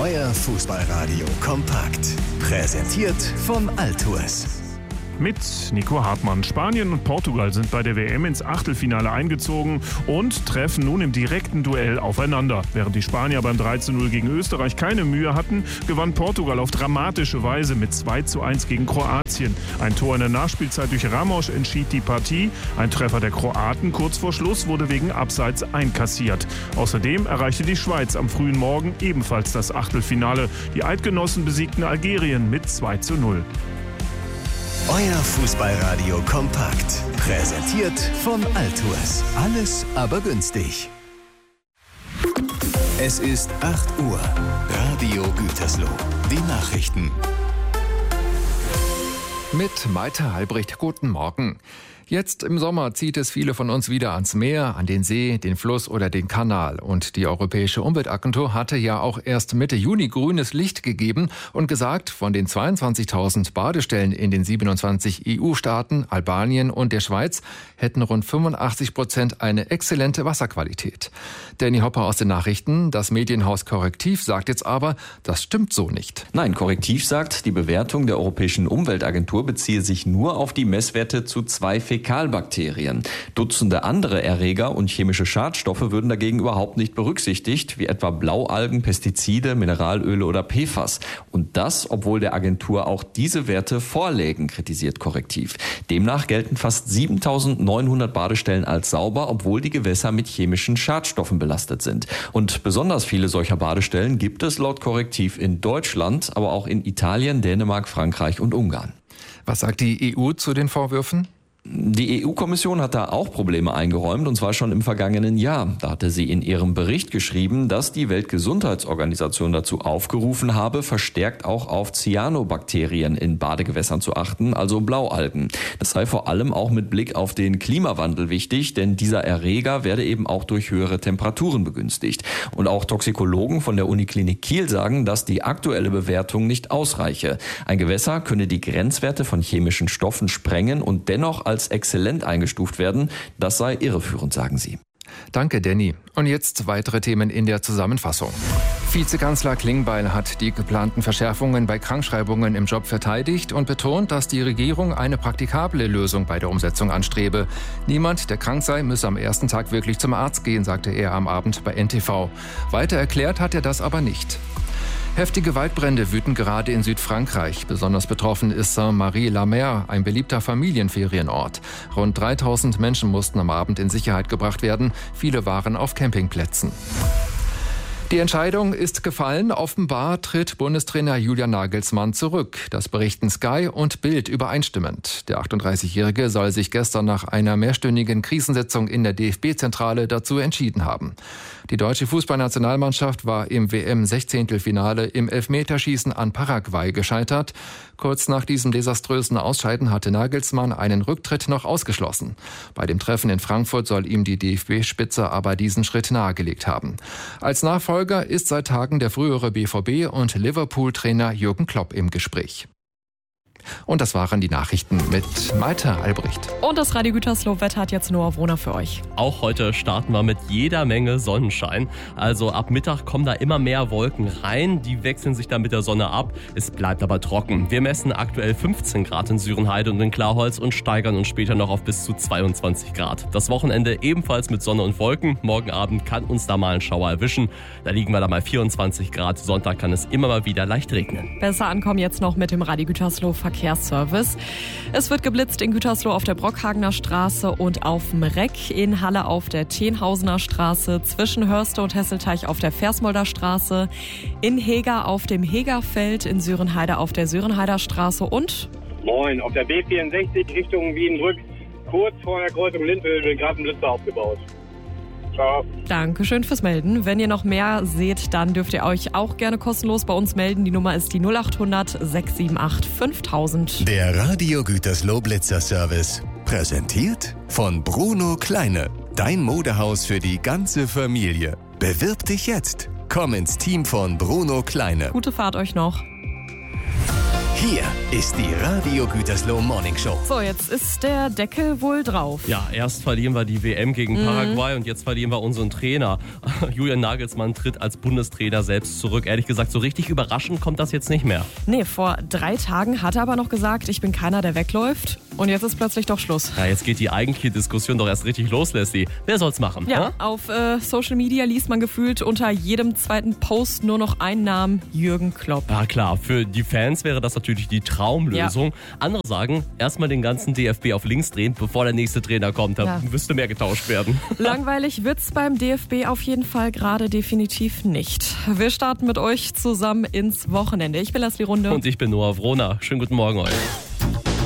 Euer Fußballradio kompakt. Präsentiert von Altours. Mit Nico Hartmann. Spanien und Portugal sind bei der WM ins Achtelfinale eingezogen und treffen nun im direkten Duell aufeinander. Während die Spanier beim 3:0 gegen Österreich keine Mühe hatten, gewann Portugal auf dramatische Weise mit 2:1 gegen Kroatien. Ein Tor in der Nachspielzeit durch Ramos entschied die Partie. Ein Treffer der Kroaten kurz vor Schluss wurde wegen Abseits einkassiert. Außerdem erreichte die Schweiz am frühen Morgen ebenfalls das Achtelfinale. Die Eidgenossen besiegten Algerien mit 2:0. Euer Fußballradio kompakt. Präsentiert von Altours. Alles aber günstig. Es ist 8 Uhr. Radio Gütersloh. Die Nachrichten. Mit Malte Halbricht, guten Morgen. Jetzt im Sommer zieht es viele von uns wieder ans Meer, an den See, den Fluss oder den Kanal. Und die Europäische Umweltagentur hatte ja auch erst Mitte Juni grünes Licht gegeben und gesagt, von den 22.000 Badestellen in den 27 EU-Staaten, Albanien und der Schweiz hätten rund 85% eine exzellente Wasserqualität. Danny Hopper aus den Nachrichten, das Medienhaus Korrektiv sagt jetzt aber, das stimmt so nicht. Nein, Korrektiv sagt, die Bewertung der Europäischen Umweltagentur beziehe sich nur auf die Messwerte zu 2 Fäkalbakterien. Dutzende andere Erreger und chemische Schadstoffe würden dagegen überhaupt nicht berücksichtigt, wie etwa Blaualgen, Pestizide, Mineralöle oder PFAS. Und das, obwohl der Agentur auch diese Werte vorlägen, kritisiert Korrektiv. Demnach gelten fast 7.900 Badestellen als sauber, obwohl die Gewässer mit chemischen Schadstoffen belastet sind. Und besonders viele solcher Badestellen gibt es laut Korrektiv in Deutschland, aber auch in Italien, Dänemark, Frankreich und Ungarn. Was sagt die EU zu den Vorwürfen? Die EU-Kommission hat da auch Probleme eingeräumt, und zwar schon im vergangenen Jahr. Da hatte sie in ihrem Bericht geschrieben, dass die Weltgesundheitsorganisation dazu aufgerufen habe, verstärkt auch auf Cyanobakterien in Badegewässern zu achten, also Blaualgen. Das sei vor allem auch mit Blick auf den Klimawandel wichtig, denn dieser Erreger werde eben auch durch höhere Temperaturen begünstigt. Und auch Toxikologen von der Uniklinik Kiel sagen, dass die aktuelle Bewertung nicht ausreiche. Ein Gewässer könne die Grenzwerte von chemischen Stoffen sprengen und dennoch als exzellent eingestuft werden. Das sei irreführend, sagen sie. Danke, Danny. Und jetzt weitere Themen in der Zusammenfassung. Vizekanzler Klingbeil hat die geplanten Verschärfungen bei Krankschreibungen im Job verteidigt und betont, dass die Regierung eine praktikable Lösung bei der Umsetzung anstrebe. Niemand, der krank sei, müsse am ersten Tag wirklich zum Arzt gehen, sagte er am Abend bei NTV. Weiter erklärt hat er das aber nicht. Heftige Waldbrände wüten gerade in Südfrankreich. Besonders betroffen ist Saint-Marie-la-Mer, ein beliebter Familienferienort. Rund 3.000 Menschen mussten am Abend in Sicherheit gebracht werden. Viele waren auf Campingplätzen. Die Entscheidung ist gefallen. Offenbar tritt Bundestrainer Julian Nagelsmann zurück. Das berichten Sky und Bild übereinstimmend. Der 38-Jährige soll sich gestern nach einer mehrstündigen Krisensitzung in der DFB-Zentrale dazu entschieden haben. Die deutsche Fußballnationalmannschaft war im WM-16-Finale im Elfmeterschießen an Paraguay gescheitert. Kurz nach diesem desaströsen Ausscheiden hatte Nagelsmann einen Rücktritt noch ausgeschlossen. Bei dem Treffen in Frankfurt soll ihm die DFB-Spitze aber diesen Schritt nahegelegt haben. Als Nachfolger ist seit Tagen der frühere BVB- und Liverpool-Trainer Jürgen Klopp im Gespräch. Und das waren die Nachrichten mit Malte Albrecht. Und das Radio Gütersloh-Wetter hat jetzt Noah Wohner für euch. Auch heute starten wir mit jeder Menge Sonnenschein. Also ab Mittag kommen da immer mehr Wolken rein. Die wechseln sich dann mit der Sonne ab. Es bleibt aber trocken. Wir messen aktuell 15 Grad in Sürenheide und in Klarholz und steigern uns später noch auf bis zu 22 Grad. Das Wochenende ebenfalls mit Sonne und Wolken. Morgen Abend kann uns da mal ein Schauer erwischen. Da liegen wir da mal 24 Grad. Sonntag kann es immer mal wieder leicht regnen. Besser ankommen jetzt noch mit dem Radio Gütersloh Verkehrsservice. Es wird geblitzt in Gütersloh auf der Brockhagener Straße und auf dem Reck, in Halle auf der Tenhausener Straße, zwischen Hörste und Hesselteich auf der Versmolder Straße, in Heger auf dem Hegerfeld, in Sürenheide auf der Sürenheider Straße und... Moin, auf der B64 Richtung Wiedenbrück, kurz vor der Kreuzung Lindwil, wird gerade ein Blitzer aufgebaut. Ciao. Dankeschön fürs Melden. Wenn ihr noch mehr seht, dann dürft ihr euch auch gerne kostenlos bei uns melden. Die Nummer ist die 0800 678 5000. Der Radio Gütersloh Blitzer Service. Präsentiert von Bruno Kleine. Dein Modehaus für die ganze Familie. Bewirb dich jetzt. Komm ins Team von Bruno Kleine. Gute Fahrt euch noch. Hier ist die Radio Gütersloh Morning Show. So, jetzt ist der Deckel wohl drauf. Ja, erst verlieren wir die WM gegen Paraguay und jetzt verlieren wir unseren Trainer. Julian Nagelsmann tritt als Bundestrainer selbst zurück. Ehrlich gesagt, so richtig überraschend kommt das jetzt nicht mehr. Nee, vor 3 Tagen hat er aber noch gesagt, ich bin keiner, der wegläuft. Und jetzt ist plötzlich doch Schluss. Ja, jetzt geht die eigentliche Diskussion doch erst richtig los, Leslie. Wer soll's machen? Ja, auf Social Media liest man gefühlt unter jedem zweiten Post nur noch einen Namen, Jürgen Klopp. Ja klar, für die Fans wäre das natürlich die Traumlösung. Ja. Andere sagen, erstmal den ganzen DFB auf links drehen, bevor der nächste Trainer kommt. Da müsste mehr getauscht werden. Langweilig wird's beim DFB auf jeden Fall gerade definitiv nicht. Wir starten mit euch zusammen ins Wochenende. Ich bin Leslie Runde. Und ich bin Noah Wrohner. Schönen guten Morgen euch.